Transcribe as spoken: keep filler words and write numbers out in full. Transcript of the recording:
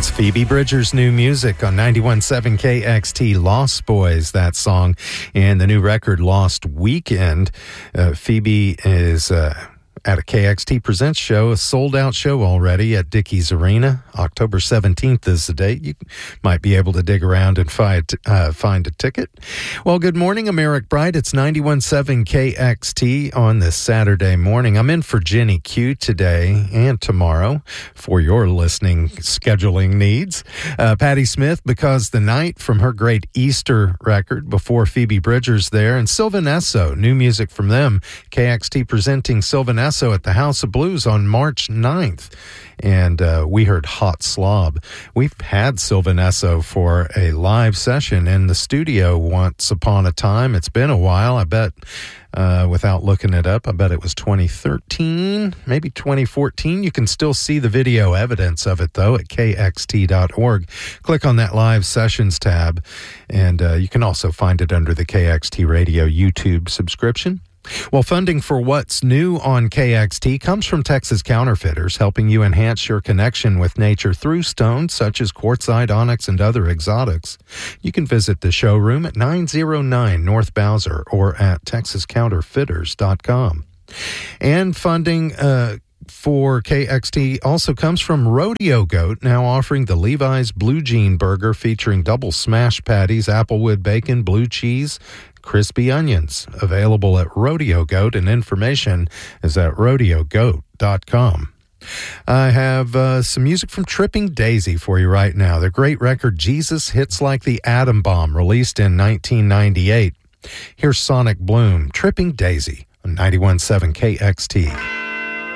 That's Phoebe Bridgers' new music on ninety-one point seven K X T, Lost Boys, that song, and the new record, Lost Weekend. Uh, Phoebe is uh, at a K X T Presents show, a sold-out show already at Dickies Arena. October seventeenth is the date. You might be able to dig around and find, uh, find a ticket. Well, good morning. I'm Eric Bright. It's ninety-one point seven K X T on this Saturday morning. I'm in for Jenny Q today and tomorrow for your listening scheduling needs. Uh, Patti Smith, Because the Night, from her great Easter record before Phoebe Bridgers there. And Sylvan Esso, new music from them. K X T presenting Sylvan Esso at the House of Blues on March ninth. And uh, we heard Hot Slob. We've had Sylvan Esso for a live session in the studio once upon a time. It's been a while. I bet, uh, without looking it up, I bet it was twenty thirteen, maybe twenty fourteen. You can still see the video evidence of it, though, at K X T dot org. Click on that Live Sessions tab, and uh, you can also find it under the K X T Radio YouTube subscription. Well, funding for What's New on K X T comes from Texas Counterfeiters, helping you enhance your connection with nature through stones such as quartzite, onyx, and other exotics. You can visit the showroom at nine oh nine North Bowser or at texas counterfeiters dot com. And funding uh, for K X T also comes from Rodeo Goat, now offering the Levi's Blue Jean Burger featuring double smash patties, applewood bacon, blue cheese, crispy onions, available at Rodeo Goat, and information is at rodeo goat dot com. I have uh, some music from Tripping Daisy for you right now. Their great record, Jesus Hits Like the Atom Bomb, released in nineteen ninety-eight. Here's Sonic Bloom, Tripping Daisy, on ninety-one point seven K X T.